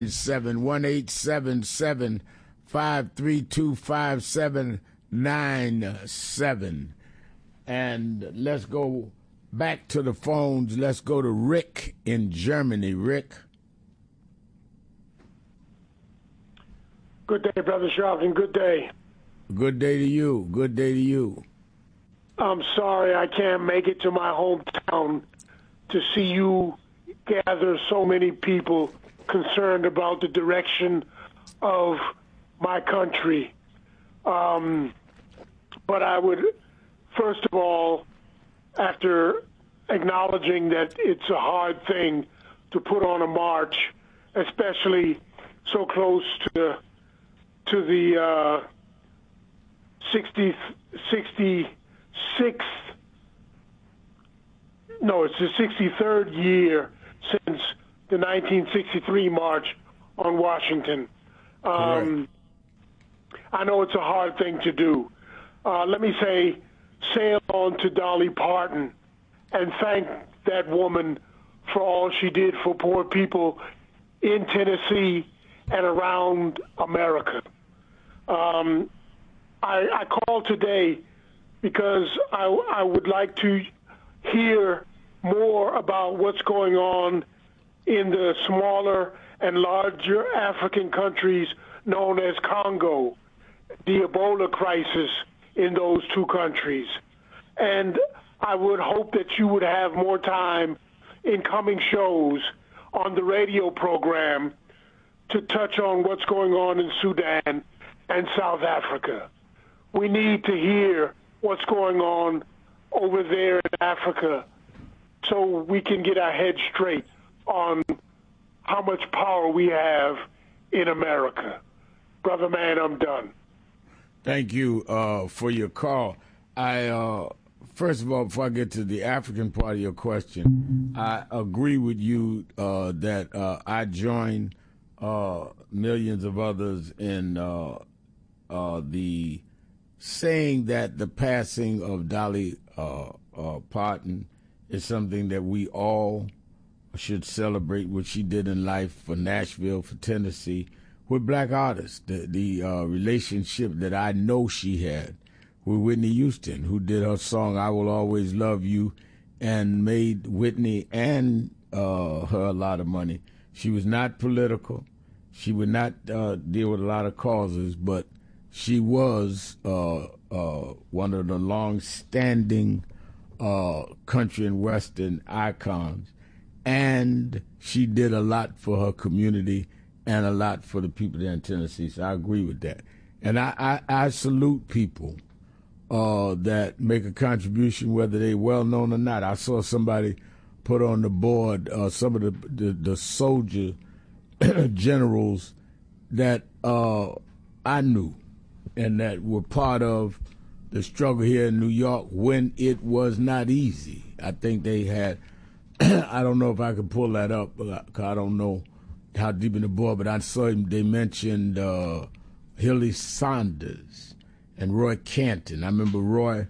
71877-532-5797. And let's go back to the phones. Let's go to Rick in Germany. Rick. Good day, Brother Sharpton. Good day. Good day to you. Good day to you. I'm sorry I can't make it to my hometown to see you gather so many people concerned about the direction of my country. But I would, first of all, after acknowledging that it's a hard thing to put on a march, especially so close to the 66th, no, it's the 63rd year since the 1963 March on Washington. I know it's a hard thing to do. Let me say on to Dolly Parton and thank that woman for all she did for poor people in Tennessee and around America. I called today because I would like to hear more about what's going on in the smaller and larger African countries known as Congo, the Ebola crisis in those two countries. And I would hope that you would have more time in coming shows on the radio program to touch on what's going on in Sudan and South Africa. We need to hear what's going on over there in Africa so we can get our heads straight on how much power we have in America. Brother man, I'm done. Thank you for your call. First of all, before I get to the African part of your question, I agree with you that I join millions of others in the saying that the passing of Dolly Parton is something that we all should celebrate what she did in life for Nashville, for Tennessee, with black artists. The relationship that I know she had with Whitney Houston, who did her song "I Will Always Love You" and made Whitney and her a lot of money. She was not political. She would not deal with a lot of causes, but she was one of the long-standing country and western icons, and she did a lot for her community and a lot for the people there in Tennessee. So I agree with that, and I salute people that make a contribution, whether they're well known or not. I saw somebody put on the board some of the soldier generals that I knew and that were part of the struggle here in New York when it was not easy. I think they had, I don't know if I could pull that up, because I don't know how deep in the board, but I saw they mentioned Hilary Saunders and Roy Canton. I remember Roy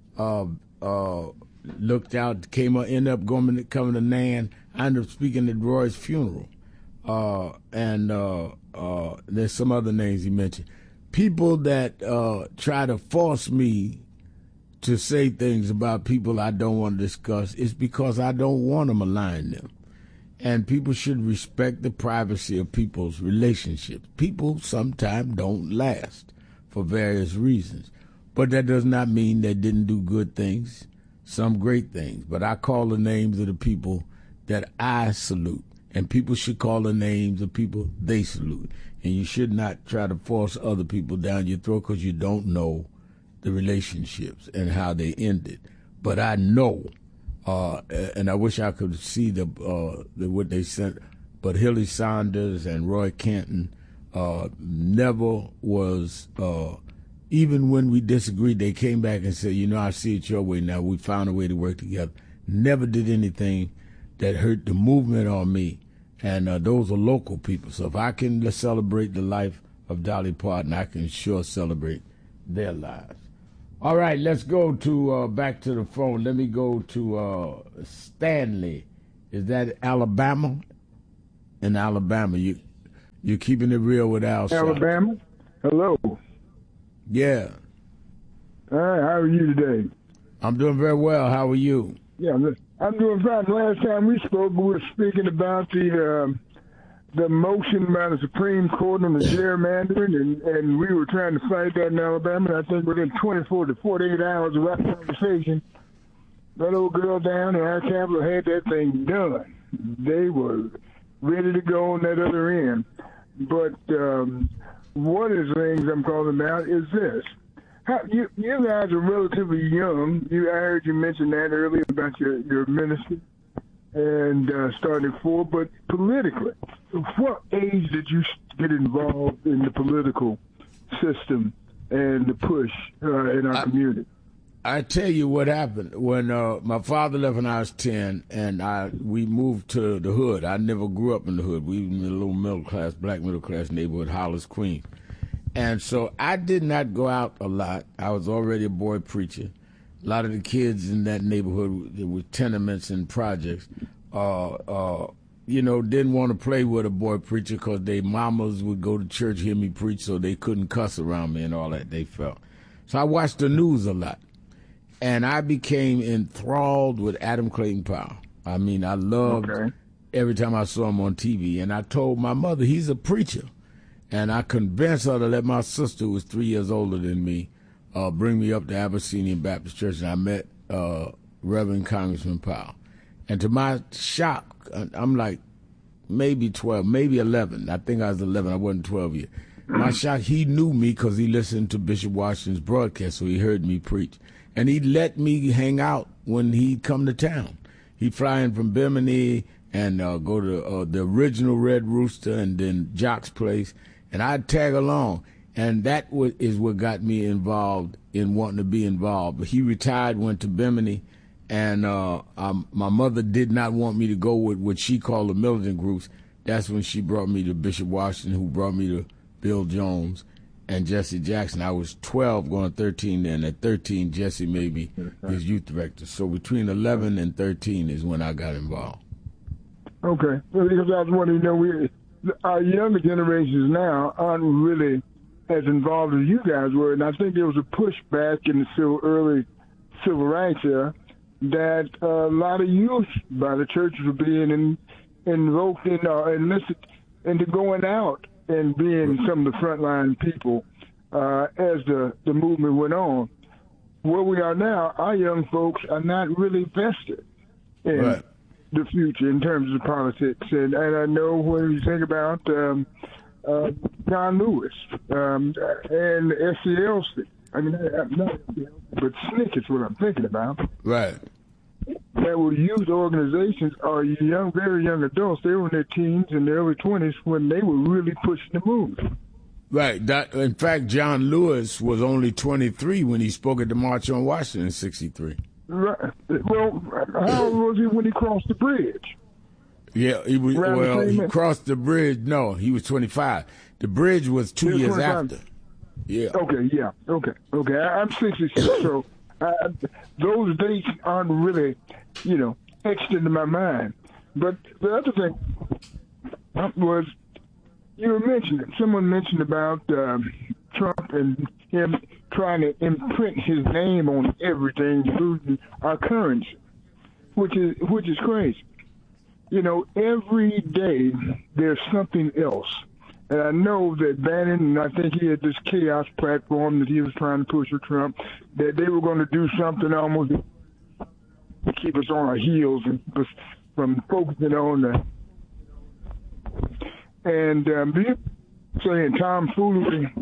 looked out, ended up coming to Nan. I ended up speaking at Roy's funeral. And there's some other names he mentioned. People that try to force me to say things about people I don't want to discuss is because I don't want to malign them. And people should respect the privacy of people's relationships. People sometimes don't last for various reasons. But that does not mean they didn't do good things, some great things. But I call the names of the people that I salute. And people should call the names of people they salute. And you should not try to force other people down your throat because you don't know the relationships and how they ended. But I know, and I wish I could see what they sent, but Hilary Saunders and Roy Canton never was, even when we disagreed, they came back and said, I see it your way now. We found a way to work together. Never did anything that hurt the movement on me. And those are local people. So if I can celebrate the life of Dolly Parton, I can sure celebrate their lives. All right, let's go to back to the phone. Let me go to Stanley. Is that Alabama? In Alabama, You're keeping it real with Al Sharpton. Alabama. Hello. Yeah. All right, how are you today? I'm doing very well. How are you? Yeah, I'm doing fine. Last time we spoke, we were speaking about the motion by the Supreme Court on the gerrymandering, and we were trying to fight that in Alabama. And I think within 24 to 48 hours of that conversation, that old girl down in our capital had that thing done. They were ready to go on that other end. But one of the things I'm calling about is this. You guys are relatively young. I heard you mention that earlier about your ministry and starting at 4. But politically, what age did you get involved in the political system and the push in our community? I tell you what happened. When my father left when I was 10, and we moved to the hood. I never grew up in the hood. We were in a little black middle class neighborhood, Hollis, Queens. And so I did not go out a lot. I was already a boy preacher. A lot of the kids in that neighborhood with tenements and projects, didn't want to play with a boy preacher because their mamas would go to church, hear me preach, so they couldn't cuss around me and all that, they felt. So I watched the news a lot. And I became enthralled with Adam Clayton Powell. I mean, I loved every time I saw him on TV. And I told my mother, he's a preacher. And I convinced her to let my sister, who was 3 years older than me, bring me up to Abyssinian Baptist Church. And I met Reverend Congressman Powell. And to my shock, I'm like maybe 12, maybe 11. I think I was 11. I wasn't 12 yet. My shock, he knew me because he listened to Bishop Washington's broadcast, so he heard me preach. And he'd let me hang out when he'd come to town. He'd fly in from Bimini and go to the original Red Rooster and then Jock's Place, and I'd tag along. And that is what got me involved in wanting to be involved. But he retired, went to Bimini, and my mother did not want me to go with what she called the militant groups. That's when she brought me to Bishop Washington, who brought me to Bill Jones and Jesse Jackson. I was 12 going 13 then. At 13, Jesse made me his youth director. So between 11 and 13 is when I got involved. Okay. Well, because I was wondering, our younger generations now aren't really as involved as you guys were. And I think there was a pushback in the early civil rights era that a lot of youth by the churches were being invoked in, enlisted into going out and being some of the frontline people as the movement went on. Where we are now, our young folks are not really vested in the future in terms of politics. And I know when you think about John Lewis and SCLC, I mean, not SCLC, but SNCC is what I'm thinking about. Right. That were youth organizations are young, very young adults. They were in their teens and their early 20s when they were really pushing the movement. Right. In fact, John Lewis was only 23 when he spoke at the March on Washington in 63. Right. Well, how old was he when he crossed the bridge? Yeah, he crossed the bridge. No, he was 25. The bridge was 2 years 25. After. Yeah. Okay, yeah. Okay. I'm 66, so those dates aren't really, etched into my mind. But the other thing was, someone mentioned about Trump and him trying to imprint his name on everything, including our currency, which is crazy. Every day there's something else. And I know that Bannon, and I think he had this chaos platform that he was trying to push with Trump, that they were going to do something almost to keep us on our heels and keep us from focusing on the. And saying tomfoolery.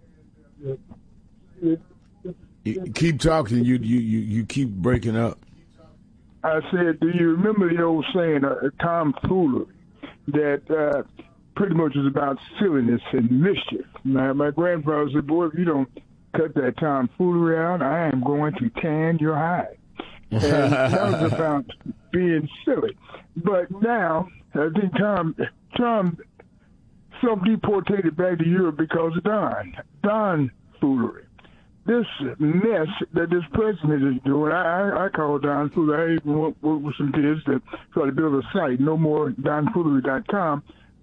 Keep talking. You keep breaking up. I said, do you remember the old saying, tomfoolery, that pretty much was about silliness and mischief? My grandfather said, boy, if you don't cut that tomfoolery out, I am going to tan your hide. And that was about being silly. But now, I think Tom self-deportated back to Europe because of Don foolery. This mess that this president is doing, I call Don foolery. I even work with some kids that try to build a site, no more donfoolery.com.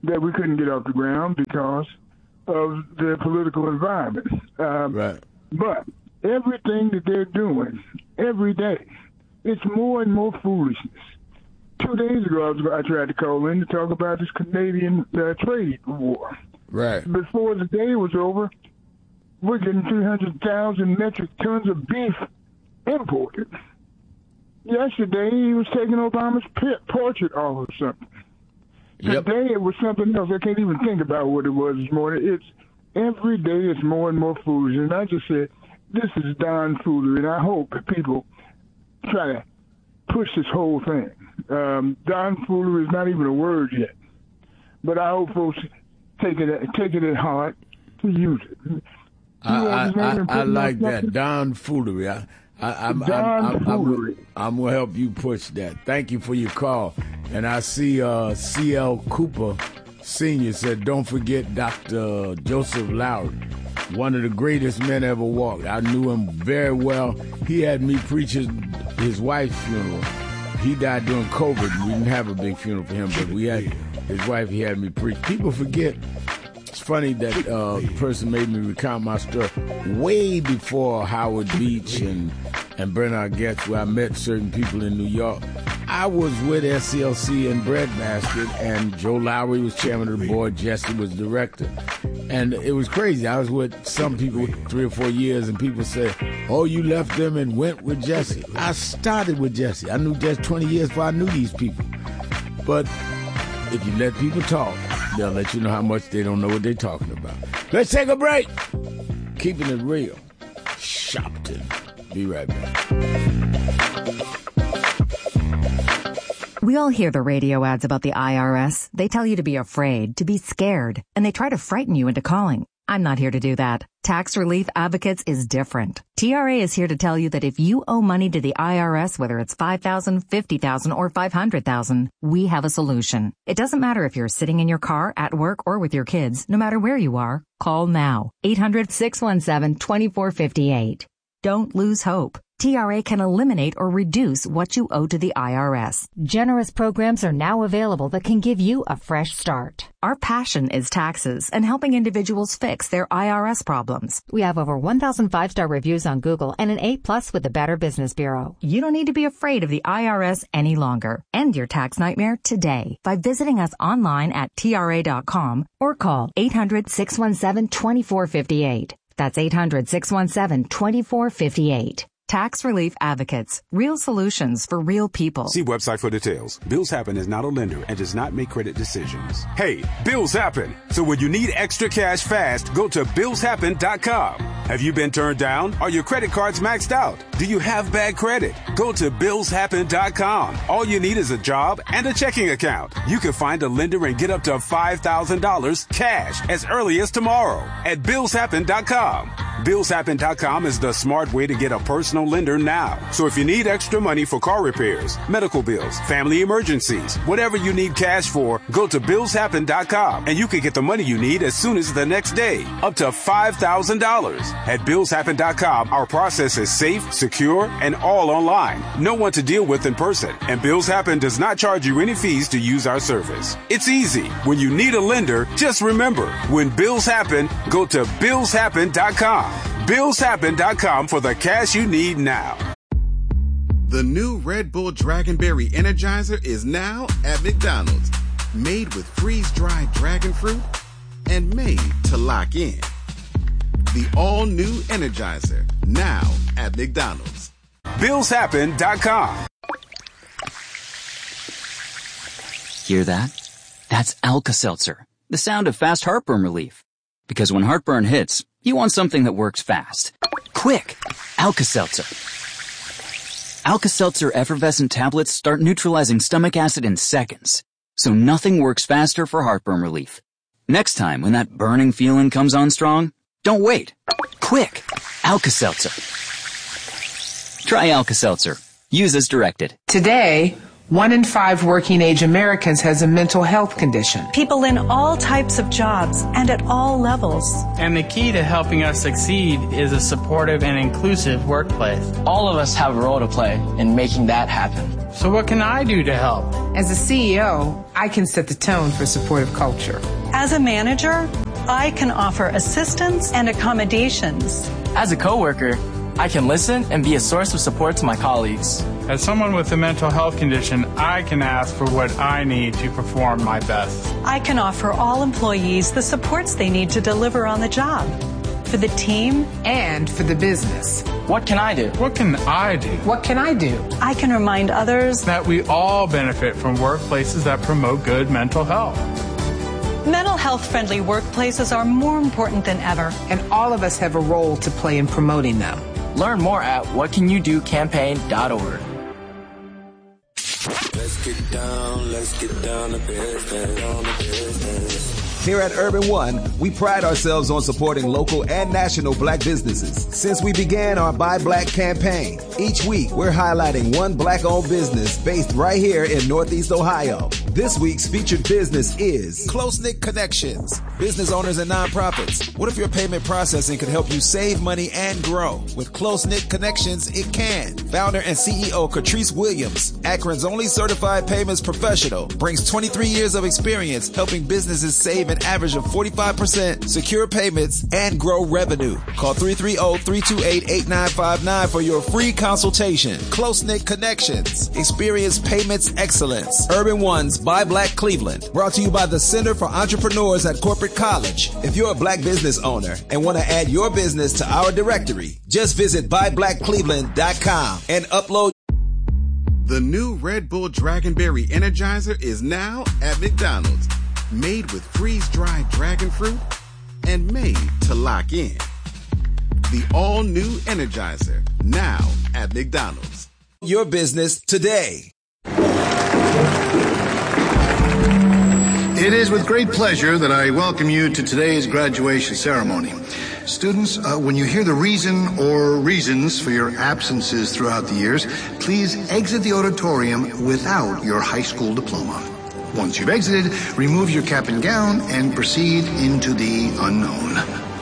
that we couldn't get off the ground because of the political environment. Right. But everything that they're doing every day, it's more and more foolishness. 2 days ago, I tried to call in to talk about this Canadian trade war. Right. Before the day was over, we're getting 300,000 metric tons of beef imported. Yesterday, he was taking Obama's portrait off or something. Yep. Today, it was something else. I can't even think about what it was this morning. It's every day it's more and more foolish. And I just said, this is darn foolery, and I hope that people try to push this whole thing. Darn foolery is not even a word yet. But I hope folks take it at heart to use it. I like that. Darn foolery. I'm going to help you push that. Thank you for your call. And I see C.L. Cooper Sr. said, don't forget Dr. Joseph Lowry, one of the greatest men ever walked. I knew him very well. He had me preach his wife's funeral. He died during COVID. We didn't have a big funeral for him, but we had his wife. He had me preach. People forget. It's funny that the person made me recount my story way before Howard Beach and Bernard Goetz, where I met certain people in New York. I was with SCLC and Breadbasket, and Joe Lowry was chairman of the board. Jesse was director. And it was crazy. I was with some people 3 or 4 years, and people said, oh, you left them and went with Jesse. I started with Jesse. I knew Jesse 20 years before I knew these people. But if you let people talk, they'll let you know how much they don't know what they're talking about. Let's take a break. Keeping it real. Shopton. Be right back. We all hear the radio ads about the IRS. They tell you to be afraid, to be scared, and they try to frighten you into calling. I'm not here to do that. Tax Relief Advocates is different. TRA is here to tell you that if you owe money to the IRS, whether it's $5,000, $50,000, or $500,000, we have a solution. It doesn't matter if you're sitting in your car, at work, or with your kids. No matter where you are, call now. 800-617-2458. Don't lose hope. TRA can eliminate or reduce what you owe to the IRS. Generous programs are now available that can give you a fresh start. Our passion is taxes and helping individuals fix their IRS problems. We have over 1,000 5-star reviews on Google and an A+ with the Better Business Bureau. You don't need to be afraid of the IRS any longer. End your tax nightmare today by visiting us online at TRA.com or call 800-617-2458. That's 800-617-2458. Tax Relief Advocates. Real solutions for real people. See website for details. Bills Happen is not a lender and does not make credit decisions. Hey, bills happen. So when you need extra cash fast, go to BillsHappen.com. Have you been turned down? Are your credit cards maxed out? Do you have bad credit? Go to BillsHappen.com. All you need is a job and a checking account. You can find a lender and get up to $5,000 cash as early as tomorrow at BillsHappen.com. BillsHappen.com is the smart way to get a personal lender now. So if you need extra money for car repairs, medical bills, family emergencies, whatever you need cash for, go to BillsHappen.com and you can get the money you need as soon as the next day, up to $5,000. At BillsHappen.com, our process is safe, secure, and all online. No one to deal with in person. And Bills Happen does not charge you any fees to use our service. It's easy. When you need a lender, just remember, when bills happen, go to BillsHappen.com. BillsHappen.com for the cash you need now. The new Red Bull Dragonberry Energizer is now at McDonald's. Made with freeze-dried dragon fruit and made to lock in. The all-new Energizer, now at McDonald's. BillsHappen.com. Hear that? That's Alka-Seltzer, the sound of fast heartburn relief. Because when heartburn hits, you want something that works fast. Quick! Alka-Seltzer. Alka-Seltzer effervescent tablets start neutralizing stomach acid in seconds. So nothing works faster for heartburn relief. Next time when that burning feeling comes on strong, don't wait. Quick! Alka-Seltzer. Try Alka-Seltzer. Use as directed. Today, 1 in 5 working-age Americans has a mental health condition. People in all types of jobs and at all levels. And the key to helping us succeed is a supportive and inclusive workplace. All of us have a role to play in making that happen. So what can I do to help? As a CEO, I can set the tone for supportive culture. As a manager, I can offer assistance and accommodations. As a coworker, I can listen and be a source of support to my colleagues. As someone with a mental health condition, I can ask for what I need to perform my best. I can offer all employees the supports they need to deliver on the job. For the team and for the business. What can I do? What can I do? What can I do? I can remind others that we all benefit from workplaces that promote good mental health. Mental health-friendly workplaces are more important than ever. And all of us have a role to play in promoting them. Learn more at whatcanyoudocampaign.org. Let's get down to business. Here at Urban One, we pride ourselves on supporting local and national black businesses. Since we began our Buy Black campaign, each week we're highlighting one black-owned business based right here in Northeast Ohio. This week's featured business is Close-Knit Connections. Business owners and nonprofits, what if your payment processing could help you save money and grow? With Close-Knit Connections, it can. Founder and CEO Catrice Williams, Akron's only certified payments professional, brings 23 years of experience helping businesses save an average of 45%, secure payments, and grow revenue. Call 330-328-8959 for your free consultation. Close-Knit Connections. Experience payments excellence. Urban One's Buy Black Cleveland. Brought to you by the Center for Entrepreneurs at Corporate College. If you're a black business owner and want to add your business to our directory, just visit buyblackcleveland.com and upload. The new Red Bull Dragonberry Energizer is now at McDonald's. Made with freeze-dried dragon fruit and made to lock in. The all-new Energizer, now at McDonald's. Your business today. It is with great pleasure that I welcome you to today's graduation ceremony. Students, when you hear the reason or reasons for your absences throughout the years, please exit the auditorium without your high school diploma. Once you've exited, remove your cap and gown and proceed into the unknown.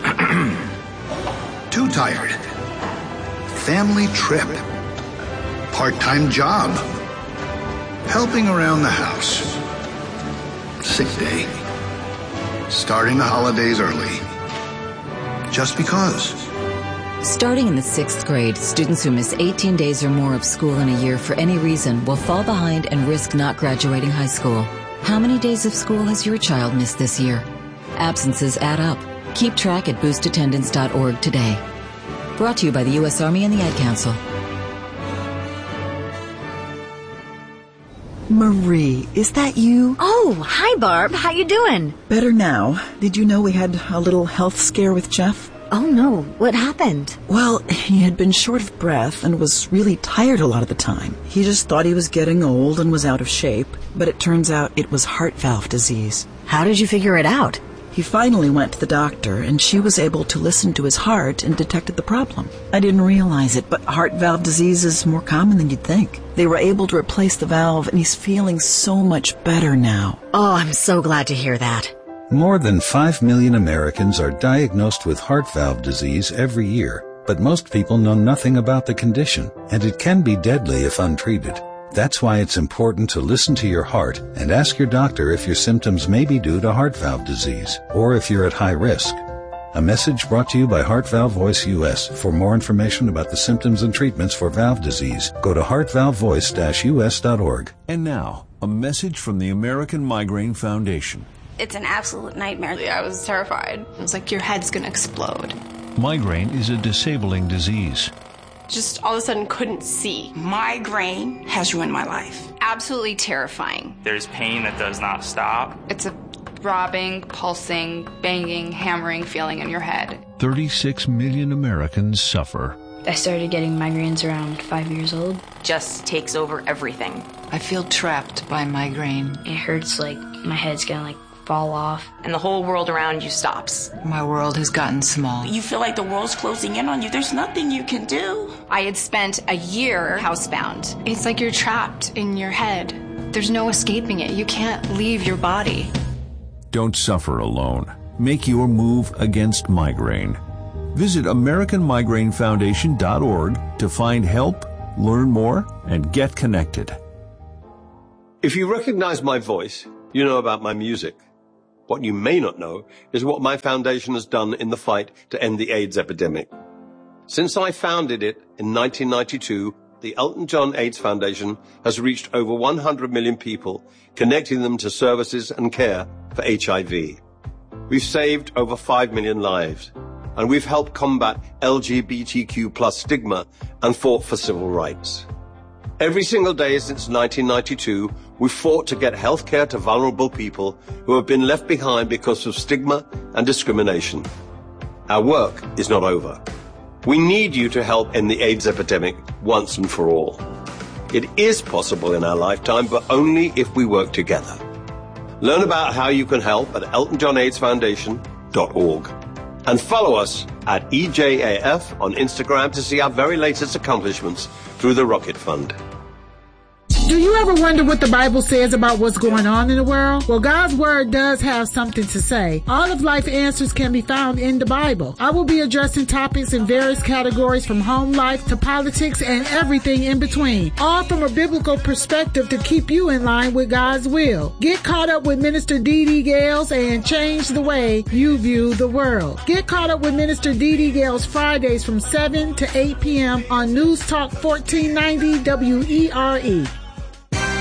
Too tired. Family trip. Part-time job. Helping around the house. Sick day. Starting the holidays early. Just because. Starting in the 6th grade, students who miss 18 days or more of school in a year for any reason will fall behind and risk not graduating high school. How many days of school has your child missed this year? Absences add up. Keep track at boostattendance.org today. Brought to you by the U.S. Army and the Ad Council. Marie, is that you? Oh, hi, Barb. How you doing? Better now. Did you know we had a little health scare with Jeff? Oh, no. What happened? Well, he had been short of breath and was really tired a lot of the time. He just thought he was getting old and was out of shape, but it turns out it was heart valve disease. How did you figure it out? He finally went to the doctor, and she was able to listen to his heart and detected the problem. I didn't realize it, but heart valve disease is more common than you'd think. They were able to replace the valve, and he's feeling so much better now. Oh, I'm so glad to hear that. More than 5 million Americans are diagnosed with heart valve disease every year, but most people know nothing about the condition, and it can be deadly if untreated. That's why it's important to listen to your heart and ask your doctor if your symptoms may be due to heart valve disease, or if you're at high risk. A message brought to you by Heart Valve Voice US. For more information about the symptoms and treatments for valve disease, go to heartvalvevoice-us.org. And now, a message from the American Migraine Foundation. It's an absolute nightmare. I was terrified. It was like your head's going to explode. Migraine is a disabling disease. Just all of a sudden couldn't see. Migraine has ruined my life. Absolutely terrifying. There's pain that does not stop. It's a throbbing, pulsing, banging, hammering feeling in your head. 36 million Americans suffer. I started getting migraines around 5 years old. Just takes over everything. I feel trapped by migraine. It hurts like my head's gonna fall off, and the whole world around you stops. My world has gotten small. You feel like the world's closing in on you. There's nothing you can do. I had spent a year housebound. It's like you're trapped in your head. There's no escaping it. You can't leave your body. Don't suffer alone. Make your move against migraine. Visit AmericanMigraineFoundation.org to find help, learn more, and get connected. If you recognize my voice, you know about my music. What you may not know is what my foundation has done in the fight to end the AIDS epidemic. Since I founded it in 1992, the Elton John AIDS Foundation has reached over 100 million people, connecting them to services and care for HIV. We've saved over 5 million lives, and we've helped combat LGBTQ+ stigma and fought for civil rights. Every single day since 1992, we've fought to get health care to vulnerable people who have been left behind because of stigma and discrimination. Our work is not over. We need you to help end the AIDS epidemic once and for all. It is possible in our lifetime, but only if we work together. Learn about how you can help at eltonjohnaidsfoundation.org. And follow us at EJAF on Instagram to see our very latest accomplishments through the Rocket Fund. Do you ever wonder what the Bible says about what's going on in the world? Well, God's Word does have something to say. All of life answers can be found in the Bible. I will be addressing topics in various categories from home life to politics and everything in between, all from a biblical perspective to keep you in line with God's will. Get caught up with Minister Dee Dee Gales and change the way you view the world. Get caught up with Minister Dee Dee Gales Fridays from 7 to 8 p.m. on News Talk 1490 WERE.